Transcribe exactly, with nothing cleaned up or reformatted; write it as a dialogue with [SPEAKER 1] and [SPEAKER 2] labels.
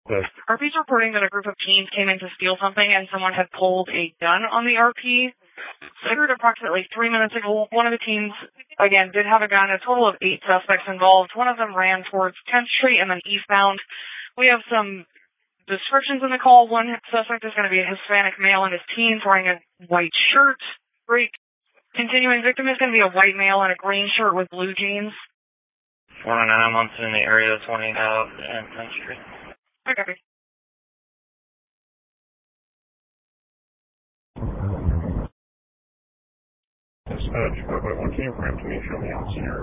[SPEAKER 1] Yes.
[SPEAKER 2] R P's reporting that a group of teens came in to steal something and someone had pulled a gun on the R P. Figured approximately three minutes ago, one of the teens, again, did have a gun. A total of eight suspects involved. One of them ran towards tenth street and then eastbound. We have some descriptions in the call. One suspect is going to be a Hispanic male in his teens wearing a white shirt. Great. Continuing, victim is going to be a white male in a green shirt with blue jeans.
[SPEAKER 3] one oh nine, I'm in the area of twenty South and tenth street.
[SPEAKER 2] Okay.
[SPEAKER 1] Dispatch, five by one, can you ramp to me, show me on scenario?